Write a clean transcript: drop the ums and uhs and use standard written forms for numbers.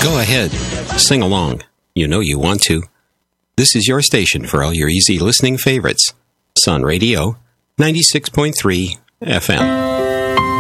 Go ahead, sing along. You know you want to. This is your station for all your easy listening favorites. Sun Radio, 96.3 FM.